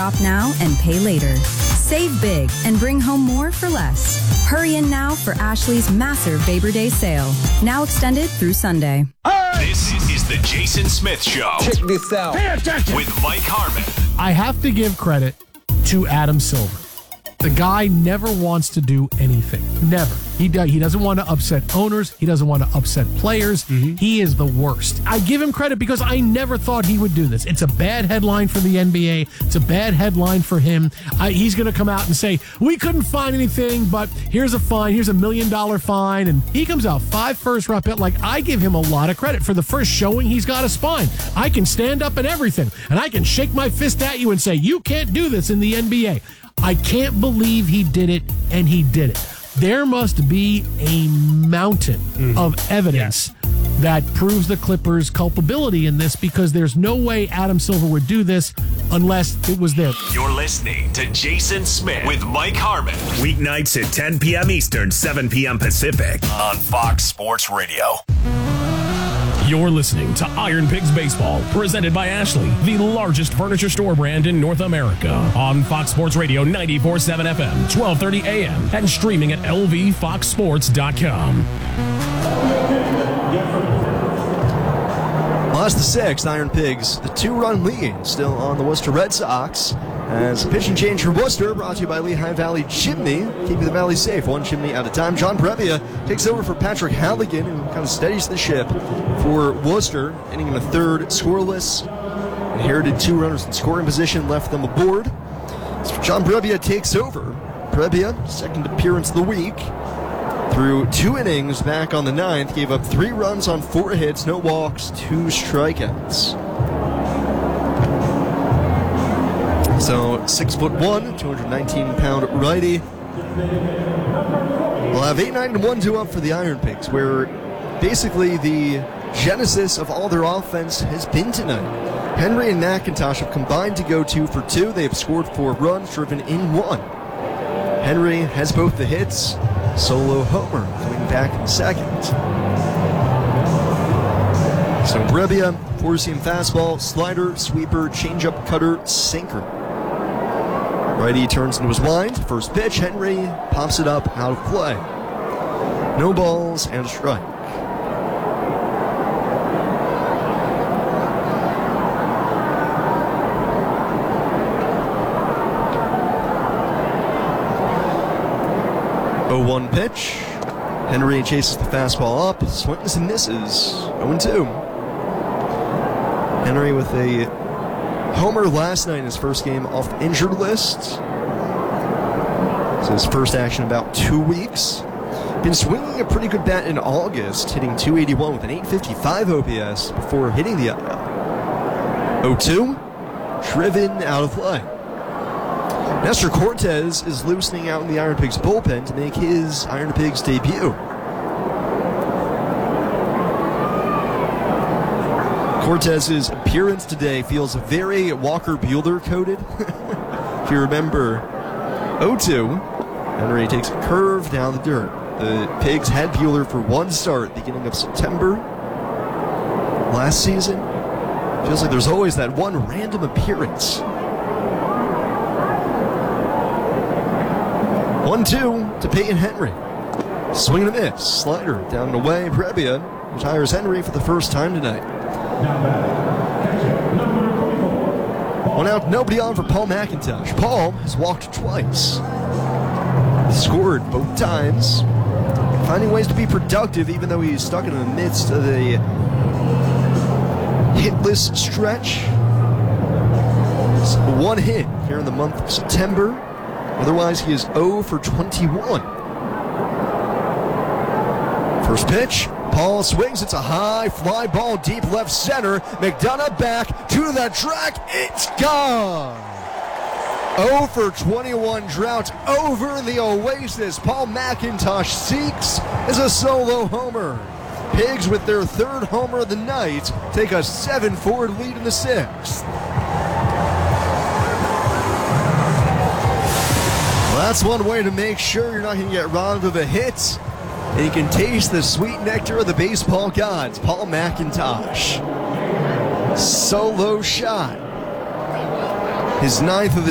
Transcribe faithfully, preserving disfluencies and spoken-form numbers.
Shop now and pay later. Save big and bring home more for less. Hurry in now for Ashley's massive Labor Day sale. Now extended through Sunday. This is the Jason Smith Show. Check this out. Pay attention. With Mike Harmon. I have to give credit to Adam Silver. The guy never wants to do anything. Never. He do, he doesn't want to upset owners. He doesn't want to upset players. Mm-hmm. He is the worst. I give him credit because I never thought he would do this. It's a bad headline for the N B A. It's a bad headline for him. I, he's going to come out and say, we couldn't find anything, but here's a fine. Here's a million dollar fine. And he comes out five first round pick. Like, I give him a lot of credit for the first showing he's got a spine. I can stand up and everything, and I can shake my fist at you and say, you can't do this in the N B A. I can't believe he did it, and he did it. There must be a mountain mm-hmm. of evidence yes. that proves the Clippers' culpability in this, because there's no way Adam Silver would do this unless it was there. You're listening to Jason Smith with Mike Harmon. Weeknights at ten p.m. Eastern, seven p.m. Pacific on Fox Sports Radio. You're listening to Iron Pigs Baseball, presented by Ashley, the largest furniture store brand in North America. On Fox Sports Radio ninety-four point seven F M, twelve thirty A M, and streaming at L V fox sports dot com. Lost the sixth, Iron Pigs, the two-run lead still on the Worcester Red Sox. As a pitching change for Worcester, brought to you by Lehigh Valley Chimney, keeping the valley safe, one chimney at a time. John Brebbia takes over for Patrick Halligan, who kind of steadies the ship for Worcester, ending in a third, scoreless. Inherited two runners in scoring position, left them aboard. So John Brebbia takes over. Brebbia, second appearance of the week, through two innings back on the ninth, gave up three runs on four hits, no walks, two strikeouts. So, six foot one, two hundred nineteen pound righty. We'll have eight nine one two up for the Iron Pigs, where basically the genesis of all their offense has been tonight. Henry and McIntosh have combined to go two for two. They have scored four runs, driven in one. Henry has both the hits, solo homer coming back in second. So Brebbia, four-seam fastball, slider, sweeper, changeup, cutter, sinker. Righty turns into his wind. First pitch, Henry pops it up, out of play. No balls and a strike. oh one pitch. Henry chases the fastball up, swings and misses. oh two. Henry with a homer last night in his first game off the injured list. So his first action in about two weeks. Been swinging a pretty good bat in August, hitting two eighty-one with an eight fifty-five O P S before hitting the oh two. Driven out of play. Nestor Cortez is loosening out in the Iron Pigs bullpen to make his Iron Pigs debut. Cortez's appearance today feels very Walker Buehler coded. If you remember, oh two, Henry takes a curve down the dirt. The Pigs had Buehler for one start beginning of September last season. Feels like there's always that one random appearance. one two to Peyton Henry. Swing and a miss. Slider down and away. Brebbia retires Henry for the first time tonight. One out, nobody on for Paul McIntosh. Paul has walked twice. Scored both times. Finding ways to be productive even though he's stuck in the midst of a hitless stretch. It's one hit here in the month of September. Otherwise, he is oh for twenty-one. First pitch. Paul swings. It's a high fly ball deep left center. McDonough back to the track. It's gone. oh for twenty-one drought over the Oasis. Paul McIntosh seeks as a solo homer. Pigs with their third homer of the night take a seven four lead in the sixth. Well, that's one way to make sure you're not going to get robbed of a hit. And you can taste the sweet nectar of the baseball gods. Paul McIntosh. Solo shot. His ninth of the